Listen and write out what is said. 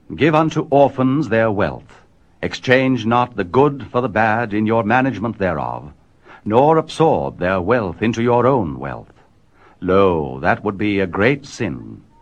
Give unto orphans their wealth. Exchange not the good for the bad in your management thereof, nor absorb their wealth into your own wealth. Lo, that would be a great sin,